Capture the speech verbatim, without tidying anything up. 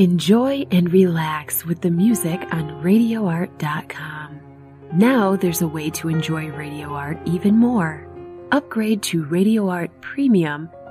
Enjoy and relax with the music on radio art dot com. Now there's a way to enjoy Radio Art even more. Upgrade to Radio Art Premium